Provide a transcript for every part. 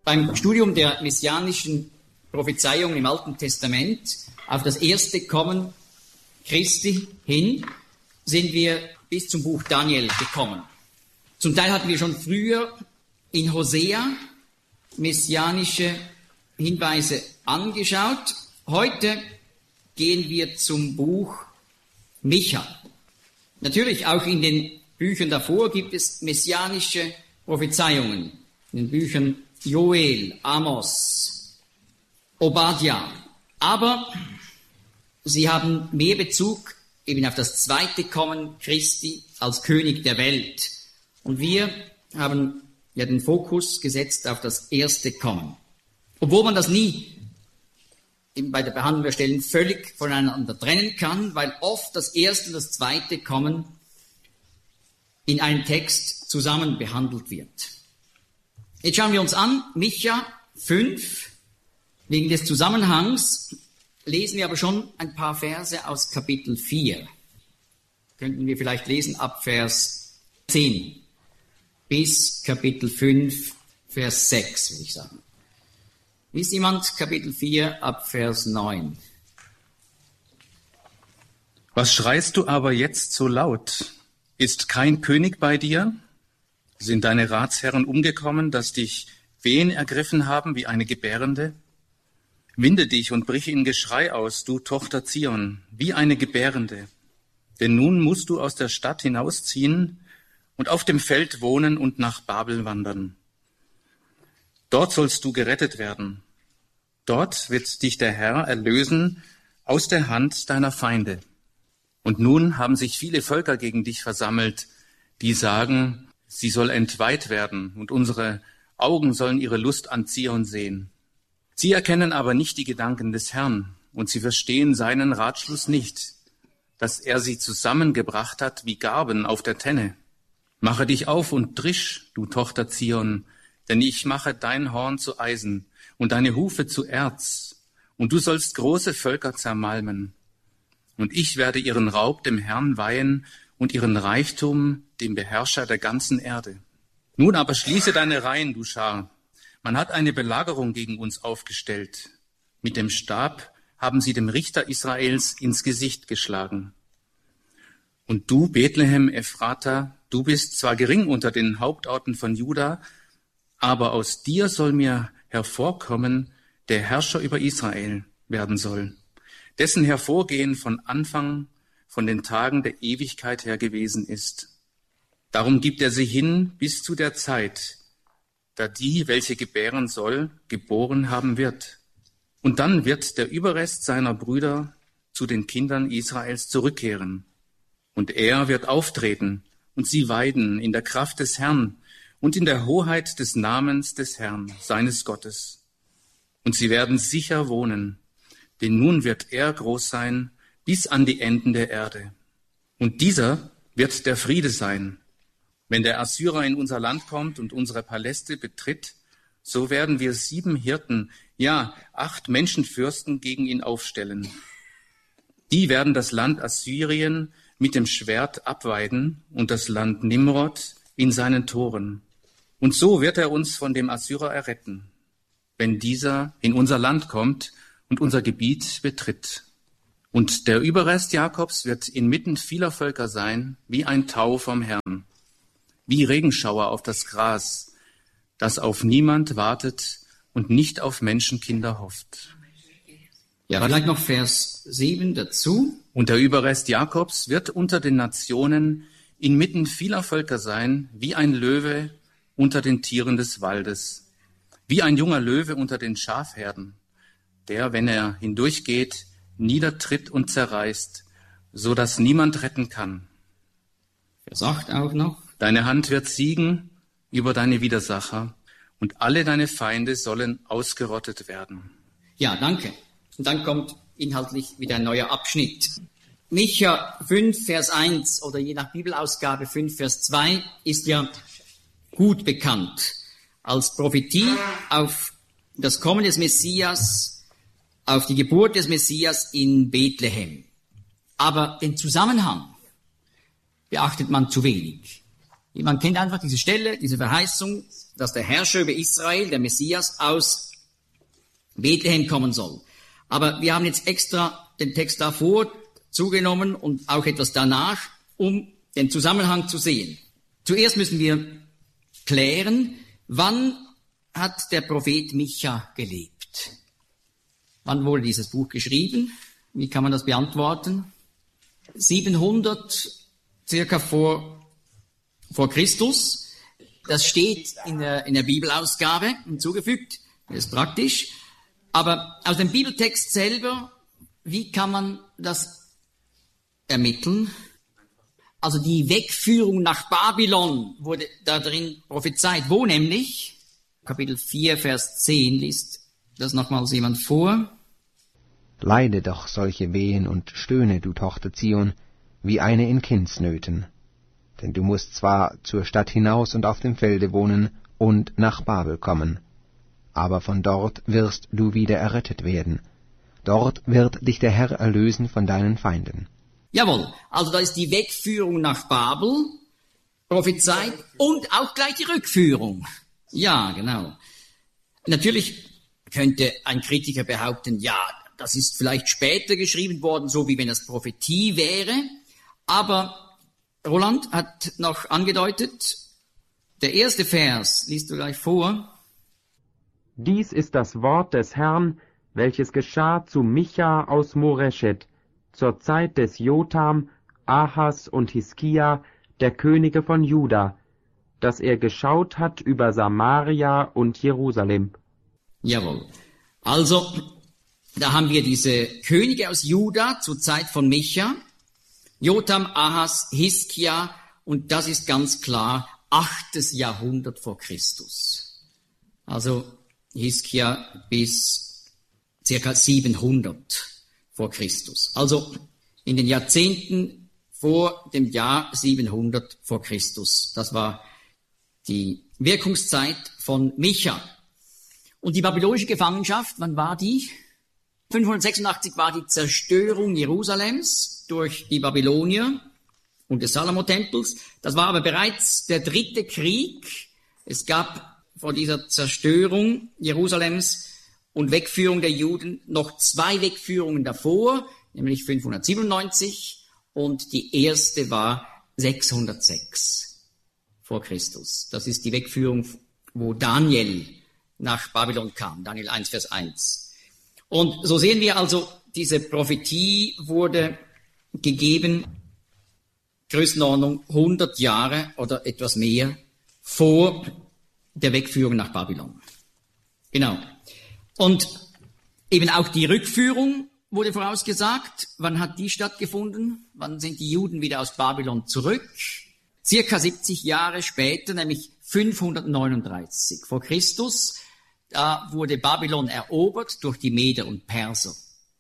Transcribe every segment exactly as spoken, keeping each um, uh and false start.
Beim Studium der messianischen Prophezeiungen im Alten Testament auf das erste Kommen Christi hin sind wir bis zum Buch Daniel gekommen. Zum Teil hatten wir schon früher in Hosea messianische Hinweise angeschaut. Heute gehen wir zum Buch Micha. Natürlich auch in den Büchern davor gibt es messianische Prophezeiungen. In den Büchern Joel, Amos, Obadja. Aber sie haben mehr Bezug eben auf das zweite Kommen Christi als König der Welt. Und wir haben ja den Fokus gesetzt auf das erste Kommen. Obwohl man das nie eben bei der Behandlung der Stellen völlig voneinander trennen kann, weil oft das erste und das zweite Kommen in einem Text zusammen behandelt wird. Jetzt schauen wir uns an, Micha fünf. Wegen des Zusammenhangs lesen wir aber schon ein paar Verse aus Kapitel vier. Könnten wir vielleicht lesen ab Vers zehn bis Kapitel fünf, Vers sechs, würde ich sagen. Liest jemand Kapitel vier ab Vers neun? Was schreist du aber jetzt so laut? Ist kein König bei dir? Sind deine Ratsherren umgekommen, dass dich Wehen ergriffen haben wie eine Gebärende? Winde dich und brich in Geschrei aus, du Tochter Zion, wie eine Gebärende. Denn nun musst du aus der Stadt hinausziehen und auf dem Feld wohnen und nach Babel wandern. Dort sollst du gerettet werden. Dort wird dich der Herr erlösen aus der Hand deiner Feinde. Und nun haben sich viele Völker gegen dich versammelt, die sagen, sie soll entweiht werden und unsere Augen sollen ihre Lust an Zion sehen. Sie erkennen aber nicht die Gedanken des Herrn und sie verstehen seinen Ratschluss nicht, dass er sie zusammengebracht hat wie Garben auf der Tenne. Mache dich auf und drisch, du Tochter Zion, denn ich mache dein Horn zu Eisen und deine Hufe zu Erz, und du sollst große Völker zermalmen. Und ich werde ihren Raub dem Herrn weihen und ihren Reichtum dem Beherrscher der ganzen Erde. Nun aber schließe deine Reihen, du Schar. Man hat eine Belagerung gegen uns aufgestellt. Mit dem Stab haben sie dem Richter Israels ins Gesicht geschlagen. Und du, Bethlehem Ephrata, du bist zwar gering unter den Hauptorten von Juda, aber aus dir soll mir hervorkommen, der Herrscher über Israel werden soll, dessen Hervorgehen von Anfang, von den Tagen der Ewigkeit her gewesen ist. Darum gibt er sie hin bis zu der Zeit, da die, welche gebären soll, geboren haben wird. Und dann wird der Überrest seiner Brüder zu den Kindern Israels zurückkehren. Und er wird auftreten und sie weiden in der Kraft des Herrn und in der Hoheit des Namens des Herrn, seines Gottes. Und sie werden sicher wohnen, denn nun wird er groß sein bis an die Enden der Erde. Und dieser wird der Friede sein. Wenn der Assyrer in unser Land kommt und unsere Paläste betritt, so werden wir sieben Hirten, ja, acht Menschenfürsten gegen ihn aufstellen. Die werden das Land Assyrien mit dem Schwert abweiden und das Land Nimrod in seinen Toren. Und so wird er uns von dem Assyrer erretten, wenn dieser in unser Land kommt und unser Gebiet betritt. Und der Überrest Jakobs wird inmitten vieler Völker sein, wie ein Tau vom Herrn, wie Regenschauer auf das Gras, das auf niemand wartet und nicht auf Menschenkinder hofft. Ja, vielleicht noch Vers sieben dazu. Und der Überrest Jakobs wird unter den Nationen inmitten vieler Völker sein, wie ein Löwe unter den Tieren des Waldes, wie ein junger Löwe unter den Schafherden, der, wenn er hindurchgeht, niedertritt und zerreißt, so dass niemand retten kann. Vers acht auch noch. Deine Hand wird siegen über deine Widersacher und alle deine Feinde sollen ausgerottet werden. Ja, danke. Und dann kommt inhaltlich wieder ein neuer Abschnitt. Micha fünf, Vers eins oder je nach Bibelausgabe fünf, Vers zwei ist ja gut bekannt als Prophetie auf das Kommen des Messias, auf die Geburt des Messias in Bethlehem. Aber den Zusammenhang beachtet man zu wenig. Man kennt einfach diese Stelle, diese Verheißung, dass der Herrscher über Israel, der Messias, aus Bethlehem kommen soll. Aber wir haben jetzt extra den Text davor zugenommen und auch etwas danach, um den Zusammenhang zu sehen. Zuerst müssen wir klären, wann hat der Prophet Micha gelebt? Wann wurde dieses Buch geschrieben? Wie kann man das beantworten? siebenhundert circa vor, vor Christus. Das steht in der, in der Bibelausgabe hinzugefügt. Das ist praktisch. Aber aus dem Bibeltext selber, wie kann man das ermitteln? Also die Wegführung nach Babylon wurde da drin prophezeit. Wo nämlich? Kapitel vier, Vers zehn liest das nochmals jemand vor. Leide doch solche Wehen und stöhne, du Tochter Zion, wie eine in Kindsnöten. Denn du musst zwar zur Stadt hinaus und auf dem Felde wohnen und nach Babel kommen, aber von dort wirst du wieder errettet werden. Dort wird dich der Herr erlösen von deinen Feinden. Jawohl, also da ist die Wegführung nach Babel prophezeit und auch gleich die Rückführung. Ja, genau. Natürlich könnte ein Kritiker behaupten, ja, das ist vielleicht später geschrieben worden, so wie wenn es Prophetie wäre. Aber Roland hat noch angedeutet, der erste Vers, liest du gleich vor. Dies ist das Wort des Herrn, welches geschah zu Micha aus Moreschet, zur Zeit des Jotam, Ahas und Hiskia, der Könige von Juda, dass er geschaut hat über Samaria und Jerusalem. Jawohl. Also, da haben wir diese Könige aus Juda zur Zeit von Micha, Jotam, Ahas, Hiskia, und das ist ganz klar achtes Jahrhundert vor Christus. Also Hiskia bis circa siebenhundert vor Christus. Also in den Jahrzehnten vor dem Jahr siebenhundert vor Christus. Das war die Wirkungszeit von Micha. Und die babylonische Gefangenschaft, wann war die? fünfhundertsechsundachtzig war die Zerstörung Jerusalems durch die Babylonier und des Salomo-Tempels. Das war aber bereits der dritte Krieg. Es gab vor dieser Zerstörung Jerusalems und Wegführung der Juden noch zwei Wegführungen davor, nämlich fünfhundertsiebenundneunzig und die erste war sechshundertsechs vor Christus. Das ist die Wegführung, wo Daniel nach Babylon kam, Daniel eins, Vers eins. Und so sehen wir also, diese Prophetie wurde gegeben, Größenordnung hundert Jahre oder etwas mehr vor der Wegführung nach Babylon. Genau. Und eben auch die Rückführung wurde vorausgesagt. Wann hat die stattgefunden? Wann sind die Juden wieder aus Babylon zurück? Circa siebzig Jahre später, nämlich fünfhundertneununddreißig vor Christus. Da wurde Babylon erobert durch die Meder und Perser.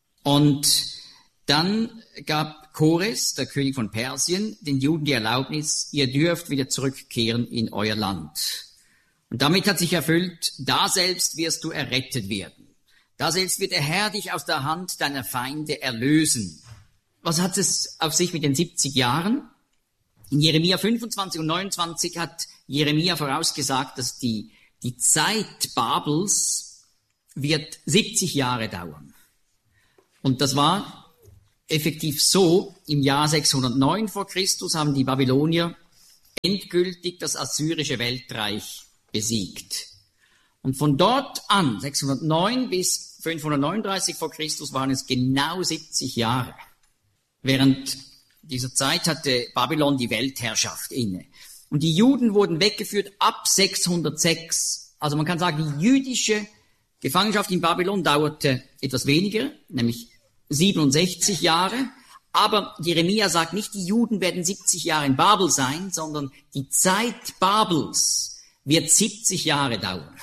Und dann gab Kores, der König von Persien, den Juden die Erlaubnis, ihr dürft wieder zurückkehren in euer Land. Und damit hat sich erfüllt, da selbst wirst du errettet werden. Da selbst wird der Herr dich aus der Hand deiner Feinde erlösen. Was hat es auf sich mit den siebzig Jahren? In Jeremia fünfundzwanzig und neunundzwanzig hat Jeremia vorausgesagt, dass die Die Zeit Babels wird siebzig Jahre dauern. Und das war effektiv so. Im Jahr sechshundertneun vor Christus haben die Babylonier endgültig das assyrische Weltreich besiegt. Und von dort an, sechshundertneun bis fünfhundertneununddreißig vor Christus, waren es genau siebzig Jahre. Während dieser Zeit hatte Babylon die Weltherrschaft inne. Und die Juden wurden weggeführt ab sechshundertsechs. Also man kann sagen, die jüdische Gefangenschaft in Babylon dauerte etwas weniger, nämlich siebenundsechzig Jahre. Aber Jeremia sagt nicht, die Juden werden siebzig Jahre in Babel sein, sondern die Zeit Babels wird siebzig Jahre dauern.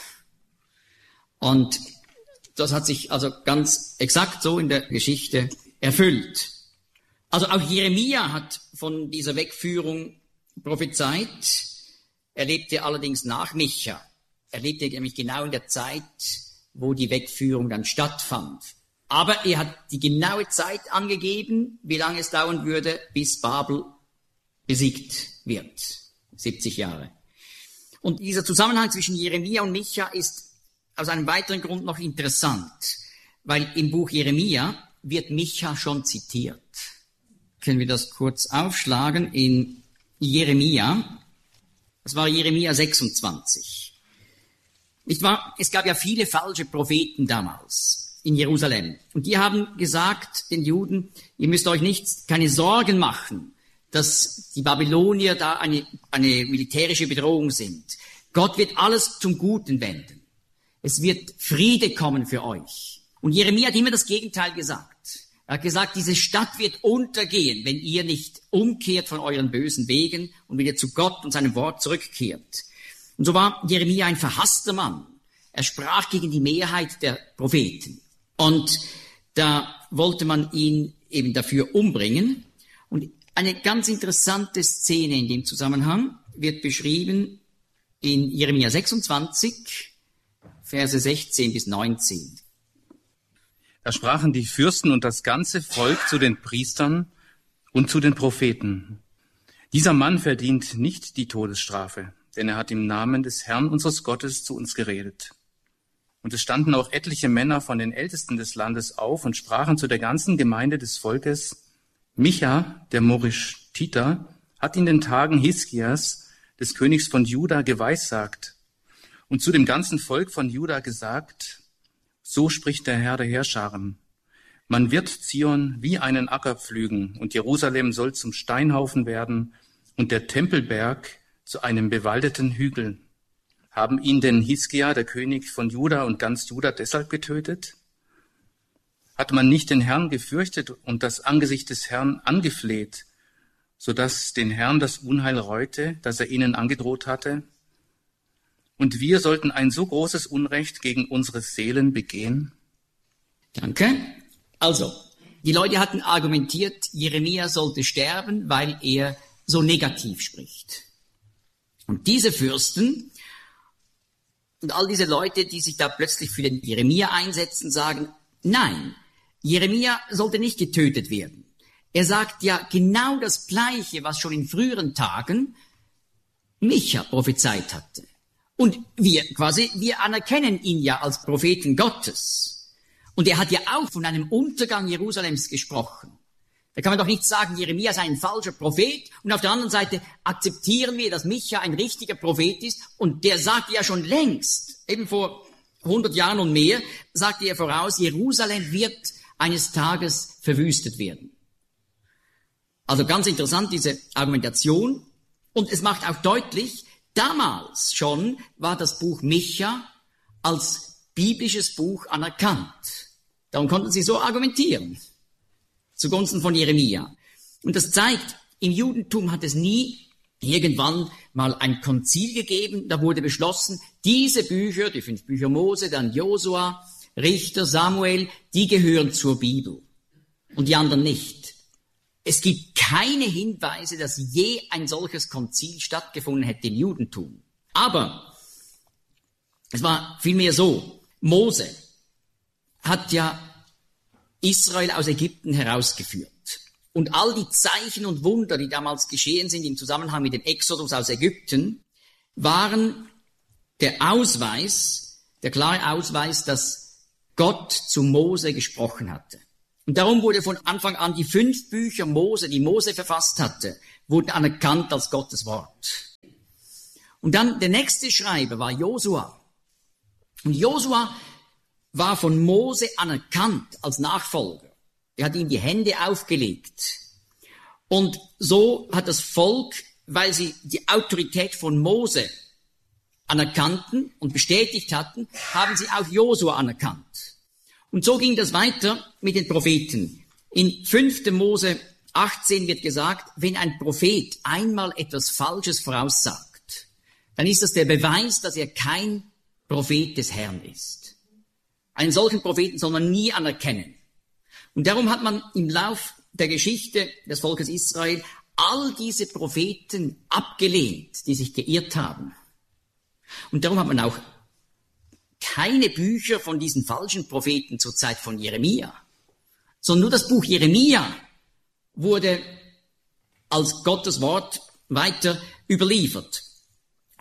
Und das hat sich also ganz exakt so in der Geschichte erfüllt. Also auch Jeremia hat von dieser Wegführung prophezeit. Er lebte allerdings nach Micha. Er lebte nämlich genau in der Zeit, wo die Wegführung dann stattfand. Aber er hat die genaue Zeit angegeben, wie lange es dauern würde, bis Babel besiegt wird. siebzig Jahre. Und dieser Zusammenhang zwischen Jeremia und Micha ist aus einem weiteren Grund noch interessant, weil im Buch Jeremia wird Micha schon zitiert. Können wir das kurz aufschlagen in Jeremia? Das war Jeremia sechsundzwanzig. Nicht wahr? Es gab ja viele falsche Propheten damals in Jerusalem. Und die haben gesagt den Juden, ihr müsst euch nicht, keine Sorgen machen, dass die Babylonier da eine, eine militärische Bedrohung sind. Gott wird alles zum Guten wenden. Es wird Friede kommen für euch. Und Jeremia hat immer das Gegenteil gesagt. Er hat gesagt, diese Stadt wird untergehen, wenn ihr nicht umkehrt von euren bösen Wegen und wieder zu Gott und seinem Wort zurückkehrt. Und so war Jeremia ein verhasster Mann. Er sprach gegen die Mehrheit der Propheten. Und da wollte man ihn eben dafür umbringen. Und eine ganz interessante Szene in dem Zusammenhang wird beschrieben in Jeremia sechsundzwanzig, Verse sechzehn bis neunzehn. Da sprachen die Fürsten und das ganze Volk zu den Priestern und zu den Propheten: Dieser Mann verdient nicht die Todesstrafe, denn er hat im Namen des Herrn unseres Gottes zu uns geredet. Und es standen auch etliche Männer von den Ältesten des Landes auf und sprachen zu der ganzen Gemeinde des Volkes: Micha, der Morisch-Titer, hat in den Tagen Hiskias, des Königs von Juda, geweissagt und zu dem ganzen Volk von Juda gesagt: So spricht der Herr der Heerscharen: Man wird Zion wie einen Acker pflügen, und Jerusalem soll zum Steinhaufen werden und der Tempelberg zu einem bewaldeten Hügel. Haben ihn denn Hiskia, der König von Juda und ganz Juda, deshalb getötet? Hat man nicht den Herrn gefürchtet und das Angesicht des Herrn angefleht, sodass den Herrn das Unheil reute, das er ihnen angedroht hatte? Und wir sollten ein so großes Unrecht gegen unsere Seelen begehen? Danke. Also, die Leute hatten argumentiert, Jeremia sollte sterben, weil er so negativ spricht. Und diese Fürsten und all diese Leute, die sich da plötzlich für den Jeremia einsetzen, sagen, nein, Jeremia sollte nicht getötet werden. Er sagt ja genau das Gleiche, was schon in früheren Tagen Micha prophezeit hatte. Und wir quasi, wir anerkennen ihn ja als Propheten Gottes. Und er hat ja auch von einem Untergang Jerusalems gesprochen. Da kann man doch nicht sagen, Jeremia sei ein falscher Prophet, und auf der anderen Seite akzeptieren wir, dass Micha ein richtiger Prophet ist, und der sagte ja schon längst, eben vor hundert Jahren und mehr, sagte er voraus, Jerusalem wird eines Tages verwüstet werden. Also ganz interessant, diese Argumentation, und es macht auch deutlich, damals schon war das Buch Micha als biblisches Buch anerkannt. Darum konnten sie so argumentieren, zugunsten von Jeremia. Und das zeigt, im Judentum hat es nie irgendwann mal ein Konzil gegeben, da wurde beschlossen, diese Bücher, die fünf Bücher Mose, dann Josua, Richter, Samuel, die gehören zur Bibel und die anderen nicht. Es gibt keine Hinweise, dass je ein solches Konzil stattgefunden hätte im Judentum. Aber es war vielmehr so, Mose hat ja Israel aus Ägypten herausgeführt. Und all die Zeichen und Wunder, die damals geschehen sind im Zusammenhang mit dem Exodus aus Ägypten, waren der Ausweis, der klare Ausweis, dass Gott zu Mose gesprochen hatte. Und darum wurde von Anfang an die fünf Bücher Mose, die Mose verfasst hatte, wurden anerkannt als Gottes Wort. Und dann der nächste Schreiber war Josua. Und Josua war von Mose anerkannt als Nachfolger. Er hat ihm die Hände aufgelegt. Und so hat das Volk, weil sie die Autorität von Mose anerkannten und bestätigt hatten, haben sie auch Josua anerkannt. Und so ging das weiter mit den Propheten. In fünfter Mose achtzehn wird gesagt, wenn ein Prophet einmal etwas Falsches voraussagt, dann ist das der Beweis, dass er kein Prophet des Herrn ist. Einen solchen Propheten soll man nie anerkennen. Und darum hat man im Lauf der Geschichte des Volkes Israel all diese Propheten abgelehnt, die sich geirrt haben. Und darum hat man auch keine Bücher von diesen falschen Propheten zur Zeit von Jeremia, sondern nur das Buch Jeremia wurde als Gottes Wort weiter überliefert.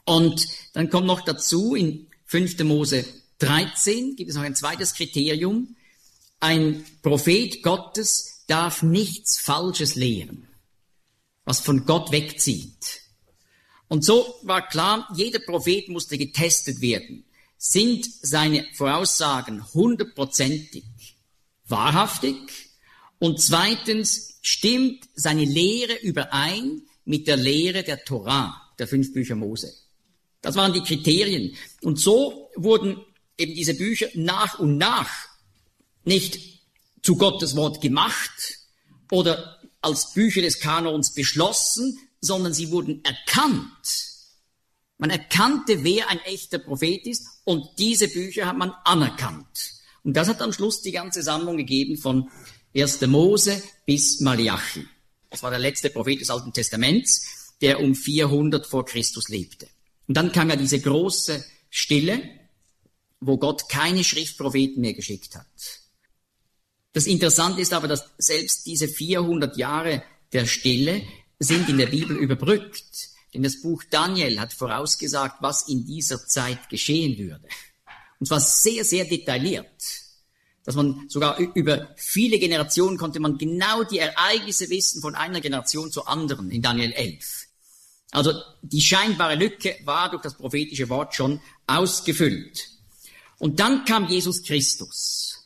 Und dann kommt noch dazu, in fünfter Mose dreizehn gibt es noch ein zweites Kriterium. Ein Prophet Gottes darf nichts Falsches lehren, was von Gott wegzieht. Und so war klar, jeder Prophet musste getestet werden. Sind seine Voraussagen hundertprozentig wahrhaftig? Und zweitens, stimmt seine Lehre überein mit der Lehre der Torah, der fünf Bücher Mose? Das waren die Kriterien. Und so wurden eben diese Bücher nach und nach nicht zu Gottes Wort gemacht oder als Bücher des Kanons beschlossen, sondern sie wurden erkannt. Man erkannte, wer ein echter Prophet ist, und diese Bücher hat man anerkannt. Und das hat am Schluss die ganze Sammlung gegeben von erster Mose bis Malachi. Das war der letzte Prophet des Alten Testaments, der um vierhundert vor Christus lebte. Und dann kam ja diese große Stille, wo Gott keine Schriftpropheten mehr geschickt hat. Das Interessante ist aber, dass selbst diese vierhundert Jahre der Stille sind in der Bibel überbrückt. Denn das Buch Daniel hat vorausgesagt, was in dieser Zeit geschehen würde. Und zwar sehr, sehr detailliert. Dass man sogar über viele Generationen konnte man genau die Ereignisse wissen von einer Generation zur anderen in Daniel elf. Also die scheinbare Lücke war durch das prophetische Wort schon ausgefüllt. Und dann kam Jesus Christus.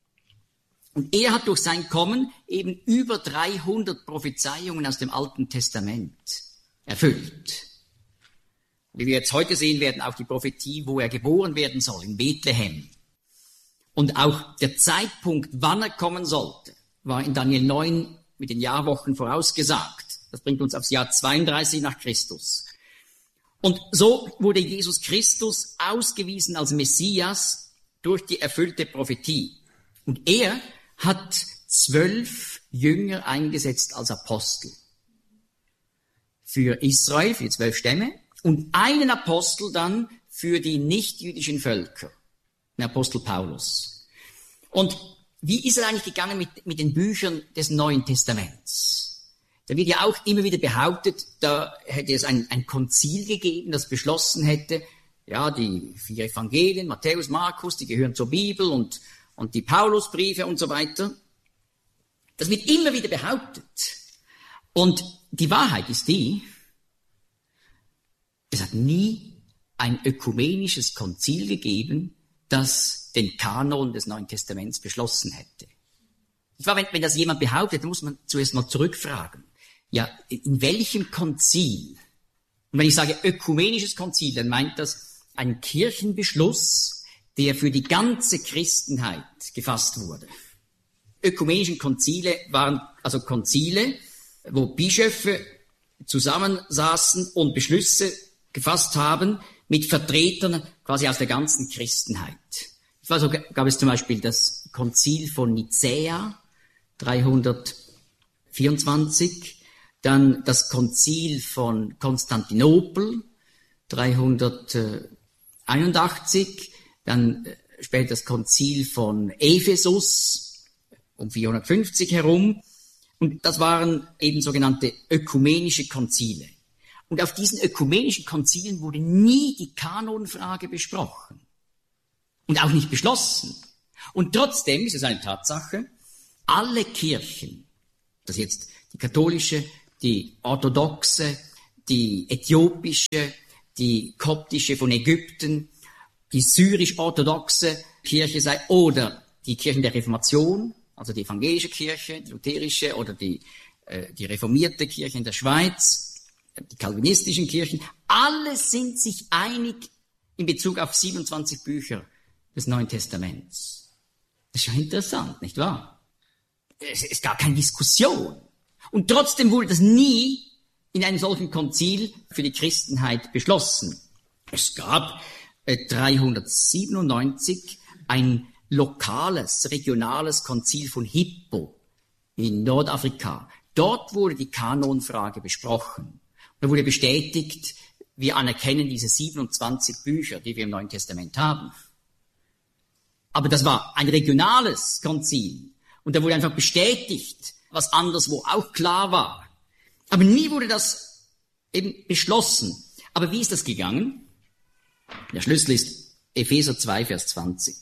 Und er hat durch sein Kommen eben über dreihundert Prophezeiungen aus dem Alten Testament erfüllt. Wie wir jetzt heute sehen werden, auch die Prophetie, wo er geboren werden soll, in Bethlehem. Und auch der Zeitpunkt, wann er kommen sollte, war in Daniel neun mit den Jahrwochen vorausgesagt. Das bringt uns aufs Jahr zweiunddreißig nach Christus. Und so wurde Jesus Christus ausgewiesen als Messias durch die erfüllte Prophetie. Und er hat zwölf Jünger eingesetzt als Apostel. Für Israel, für die zwölf Stämme, und einen Apostel dann für die nichtjüdischen Völker, den Apostel Paulus. Und wie ist er eigentlich gegangen mit, mit den Büchern des Neuen Testaments? Da wird ja auch immer wieder behauptet, da hätte es ein, ein Konzil gegeben, das beschlossen hätte, ja, die vier Evangelien, Matthäus, Markus, die gehören zur Bibel, und, und die Paulusbriefe und so weiter. Das wird immer wieder behauptet. Und die Wahrheit ist die, es hat nie ein ökumenisches Konzil gegeben, das den Kanon des Neuen Testaments beschlossen hätte. Wenn, wenn das jemand behauptet, dann muss man zuerst mal zurückfragen. Ja, in welchem Konzil? Und wenn ich sage ökumenisches Konzil, dann meint das einen Kirchenbeschluss, der für die ganze Christenheit gefasst wurde. Ökumenische Konzile waren also Konzile, wo Bischöfe zusammensaßen und Beschlüsse gefasst haben mit Vertretern quasi aus der ganzen Christenheit. Also gab es zum Beispiel das Konzil von Nicäa dreihundertvierundzwanzig, dann das Konzil von Konstantinopel dreihunderteinundachtzig, dann später das Konzil von Ephesus um vierhundertfünfzig herum. Und das waren eben sogenannte ökumenische Konzile. Und auf diesen ökumenischen Konzilen wurde nie die Kanonfrage besprochen und auch nicht beschlossen. Und trotzdem ist es eine Tatsache, alle Kirchen, das jetzt die katholische, die orthodoxe, die äthiopische, die koptische von Ägypten, die syrisch-orthodoxe Kirche sei oder die Kirchen der Reformation, also die evangelische Kirche, die lutherische oder die, äh, die reformierte Kirche in der Schweiz, die calvinistischen Kirchen, alle sind sich einig in Bezug auf siebenundzwanzig Bücher des Neuen Testaments. Das ist schon interessant, nicht wahr? Es ist gar keine Diskussion. Und trotzdem wurde das nie in einem solchen Konzil für die Christenheit beschlossen. Es gab äh, dreihundertsiebenundneunzig ein lokales, regionales Konzil von Hippo in Nordafrika. Dort wurde die Kanonfrage besprochen. Da wurde bestätigt, wir anerkennen diese siebenundzwanzig Bücher, die wir im Neuen Testament haben. Aber das war ein regionales Konzil. Und da wurde einfach bestätigt, was anderswo auch klar war. Aber nie wurde das eben beschlossen. Aber wie ist das gegangen? Der Schlüssel ist Epheser zwei, Vers zwanzig.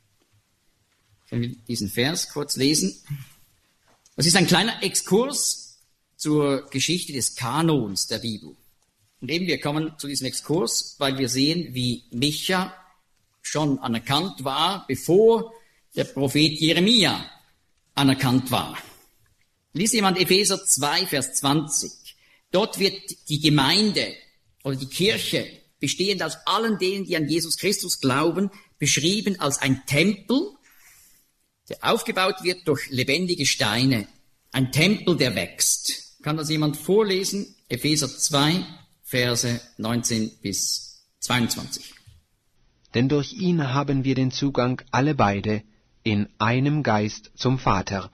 Können wir diesen Vers kurz lesen? Das ist ein kleiner Exkurs zur Geschichte des Kanons der Bibel. Und eben wir kommen zu diesem Exkurs, weil wir sehen, wie Micha schon anerkannt war, bevor der Prophet Jeremia anerkannt war. Lies jemand Epheser zwei, Vers zwanzig. Dort wird die Gemeinde oder die Kirche, bestehend aus allen denen, die an Jesus Christus glauben, beschrieben als ein Tempel, der aufgebaut wird durch lebendige Steine. Ein Tempel, der wächst. Kann das jemand vorlesen? Epheser zwei, Verse neunzehn bis zweiundzwanzig. Denn durch ihn haben wir den Zugang alle beide in einem Geist zum Vater.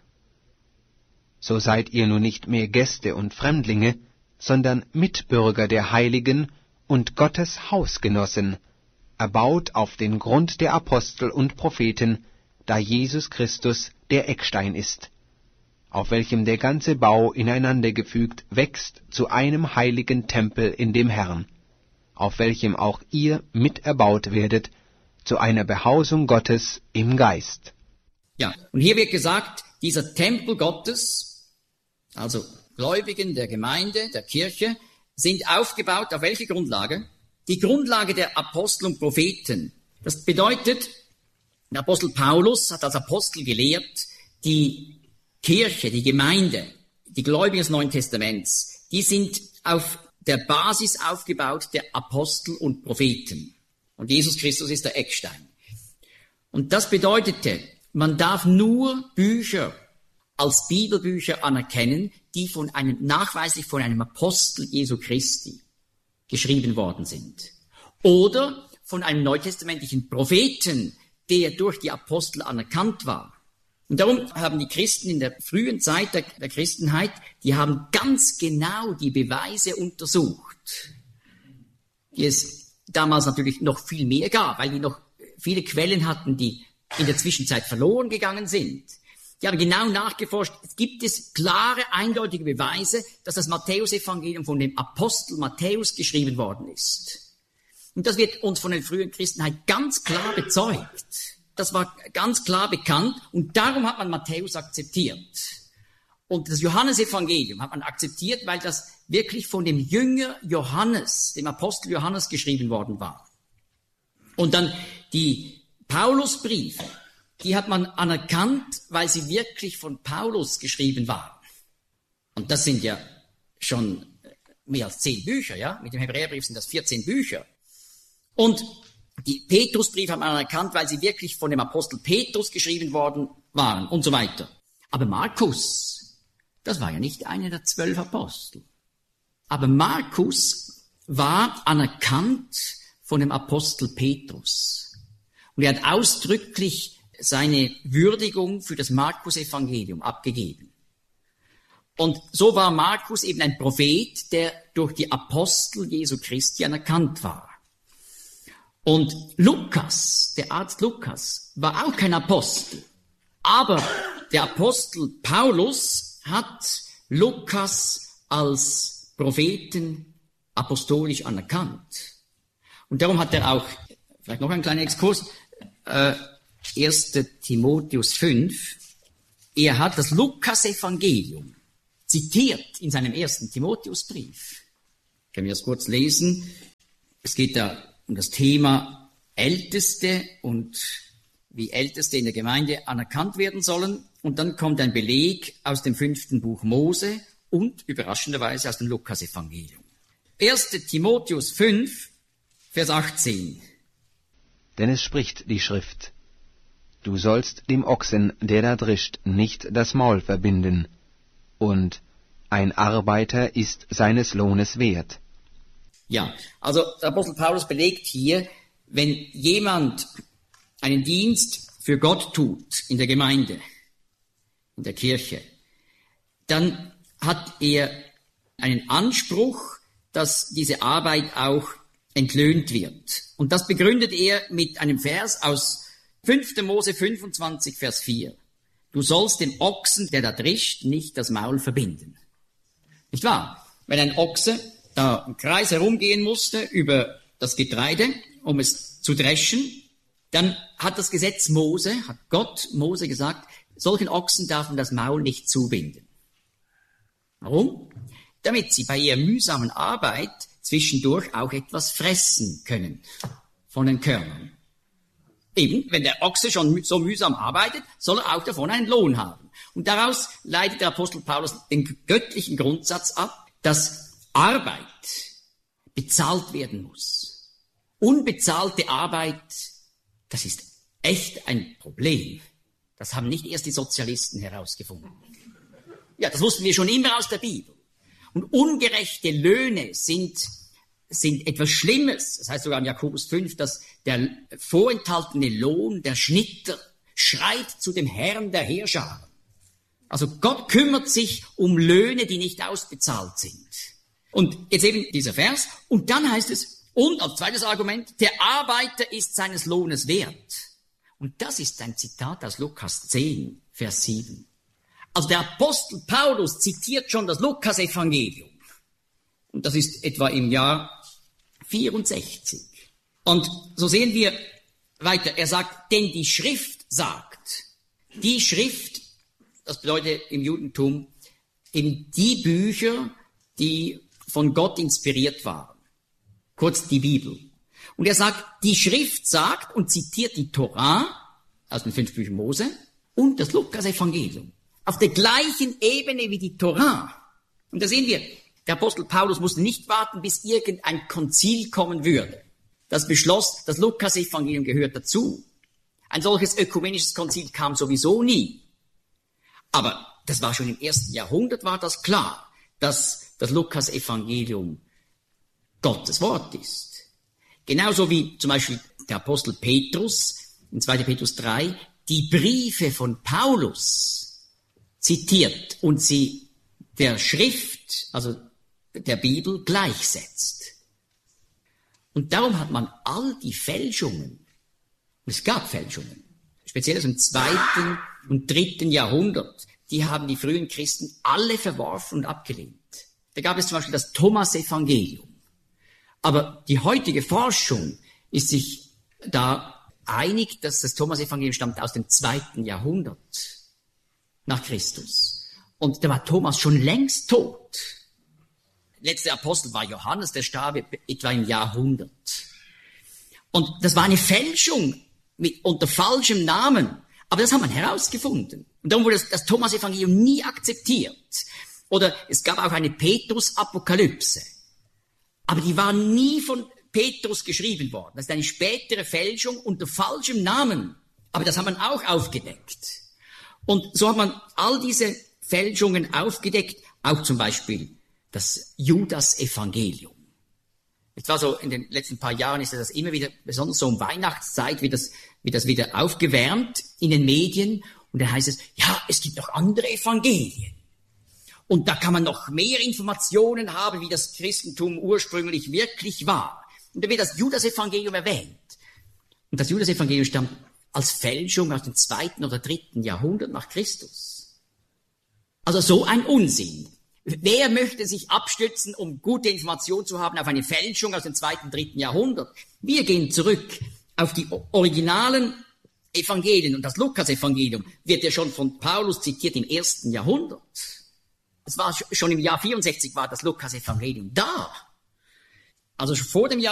So seid ihr nun nicht mehr Gäste und Fremdlinge, sondern Mitbürger der Heiligen und Gottes Hausgenossen, erbaut auf den Grund der Apostel und Propheten, da Jesus Christus der Eckstein ist, auf welchem der ganze Bau ineinandergefügt wächst zu einem heiligen Tempel in dem Herrn, auf welchem auch ihr miterbaut werdet, zu einer Behausung Gottes im Geist. Ja, und hier wird gesagt, dieser Tempel Gottes, also Gläubigen der Gemeinde, der Kirche, sind aufgebaut auf welche Grundlage? Die Grundlage der Apostel und Propheten. Das bedeutet, der Apostel Paulus hat als Apostel gelehrt, die Kirche, die Gemeinde, die Gläubigen des Neuen Testaments, die sind auf der Basis aufgebaut der Apostel und Propheten. Und Jesus Christus ist der Eckstein. Und das bedeutete, man darf nur Bücher als Bibelbücher anerkennen, die von einem, nachweislich von einem Apostel Jesu Christi geschrieben worden sind. Oder von einem neutestamentlichen Propheten, der durch die Apostel anerkannt war. Und darum haben die Christen in der frühen Zeit der, der Christenheit, die haben ganz genau die Beweise untersucht, die es damals natürlich noch viel mehr gab, weil die noch viele Quellen hatten, die in der Zwischenzeit verloren gegangen sind. Die haben genau nachgeforscht, gibt es klare, eindeutige Beweise, dass das Matthäusevangelium von dem Apostel Matthäus geschrieben worden ist. Und das wird uns von der frühen Christenheit ganz klar bezeugt. Das war ganz klar bekannt und darum hat man Matthäus akzeptiert. Und das Johannesevangelium hat man akzeptiert, weil das wirklich von dem Jünger Johannes, dem Apostel Johannes geschrieben worden war. Und dann die Paulusbriefe, die hat man anerkannt, weil sie wirklich von Paulus geschrieben waren. Und das sind ja schon mehr als zehn Bücher, ja? Mit dem Hebräerbrief sind das vierzehn Bücher. Und die Petrusbriefe hat man anerkannt, weil sie wirklich von dem Apostel Petrus geschrieben worden waren und so weiter. Aber Markus, das war ja nicht einer der zwölf Apostel. Aber Markus war anerkannt von dem Apostel Petrus. Und er hat ausdrücklich seine Würdigung für das Markus-Evangelium abgegeben. Und so war Markus eben ein Prophet, der durch die Apostel Jesu Christi anerkannt war. Und Lukas, der Arzt Lukas, war auch kein Apostel. Aber der Apostel Paulus hat Lukas als Propheten apostolisch anerkannt. Und darum hat er auch, vielleicht noch ein kleiner Exkurs, äh, erster Timotheus fünf, er hat das Lukas-Evangelium zitiert in seinem ersten Timotheusbrief. Können wir das kurz lesen? Es geht da um das Thema Älteste und wie Älteste in der Gemeinde anerkannt werden sollen. Und dann kommt ein Beleg aus dem fünften Buch Mose und überraschenderweise aus dem Lukas-Evangelium. erster Timotheus fünf, Vers achtzehn. Denn es spricht die Schrift: Du sollst dem Ochsen, der da drischt, nicht das Maul verbinden, und ein Arbeiter ist seines Lohnes wert. Ja, also der Apostel Paulus belegt hier, wenn jemand einen Dienst für Gott tut in der Gemeinde, in der Kirche, dann hat er einen Anspruch, dass diese Arbeit auch entlöhnt wird. Und das begründet er mit einem Vers aus fünfter Mose fünfundzwanzig, Vers vier. Du sollst dem Ochsen, der da drischt, nicht das Maul verbinden. Nicht wahr? Wenn ein Ochse da im Kreis herumgehen musste über das Getreide, um es zu dreschen, dann hat das Gesetz Mose, hat Gott Mose gesagt, solchen Ochsen darf man das Maul nicht zubinden. Warum? Damit sie bei ihrer mühsamen Arbeit zwischendurch auch etwas fressen können von den Körnern. Eben, wenn der Ochse schon so mühsam arbeitet, soll er auch davon einen Lohn haben. Und daraus leitet der Apostel Paulus den göttlichen Grundsatz ab, dass Arbeit bezahlt werden muss. Unbezahlte Arbeit, das ist echt ein Problem. Das haben nicht erst die Sozialisten herausgefunden. Ja, das wussten wir schon immer aus der Bibel. Und ungerechte Löhne sind, sind etwas Schlimmes. Das heißt sogar in Jakobus fünf, dass der vorenthaltene Lohn, der Schnitter, schreit zu dem Herrn der Heerscharen. Also Gott kümmert sich um Löhne, die nicht ausbezahlt sind. Und jetzt eben dieser Vers. Und dann heißt es, und als zweites Argument, der Arbeiter ist seines Lohnes wert. Und das ist ein Zitat aus Lukas zehn, Vers sieben. Also der Apostel Paulus zitiert schon das Lukas-Evangelium. Und das ist etwa im Jahr vierundsechzig. Und so sehen wir weiter. Er sagt, denn die Schrift sagt, die Schrift, das bedeutet im Judentum, eben die Bücher, die von Gott inspiriert waren. Kurz die Bibel. Und er sagt, die Schrift sagt und zitiert die Torah aus den fünf Büchern Mose und das Lukas-Evangelium. Auf der gleichen Ebene wie die Torah. Und da sehen wir, der Apostel Paulus musste nicht warten, bis irgendein Konzil kommen würde. Das beschloss, das Lukas-Evangelium gehört dazu. Ein solches ökumenisches Konzil kam sowieso nie. Aber das war schon im ersten Jahrhundert, war das klar, dass das Lukas-Evangelium Gottes Wort ist. Genauso wie zum Beispiel der Apostel Petrus in zweiter Petrus drei die Briefe von Paulus zitiert und sie der Schrift, also der Bibel, gleichsetzt. Und darum hat man all die Fälschungen, und es gab Fälschungen, speziell aus dem zweiten und dritten Jahrhundert, die haben die frühen Christen alle verworfen und abgelehnt. Da gab es zum Beispiel das Thomas-Evangelium. Aber die heutige Forschung ist sich da einig, dass das Thomas-Evangelium stammt aus dem zweiten Jahrhundert nach Christus. Und da war Thomas schon längst tot. Der letzte Apostel war Johannes, der starb etwa im Jahrhundert. Und das war eine Fälschung mit, unter falschem Namen. Aber das hat man herausgefunden. Und darum wurde das, das Thomas-Evangelium nie akzeptiert. Oder es gab auch eine Petrus-Apokalypse. Aber die war nie von Petrus geschrieben worden. Das ist eine spätere Fälschung unter falschem Namen. Aber das hat man auch aufgedeckt. Und so hat man all diese Fälschungen aufgedeckt, auch zum Beispiel das Judas-Evangelium. Jetzt war so, in den letzten paar Jahren ist das immer wieder, besonders so um Weihnachtszeit, wird das, wird das wieder aufgewärmt in den Medien. Und da heißt es, ja, es gibt noch andere Evangelien. Und da kann man noch mehr Informationen haben, wie das Christentum ursprünglich wirklich war. Und da wird das Judas-Evangelium erwähnt. Und das Judas-Evangelium stammt als Fälschung aus dem zweiten oder dritten Jahrhundert nach Christus. Also so ein Unsinn. Wer möchte sich abstützen, um gute Informationen zu haben, auf eine Fälschung aus dem zweiten, dritten Jahrhundert? Wir gehen zurück auf die originalen Evangelien. Und das Lukas-Evangelium wird ja schon von Paulus zitiert im ersten Jahrhundert. Es war schon im Jahr vierundsechzig war das Lukas-Evangelium da. Also schon vor dem Jahr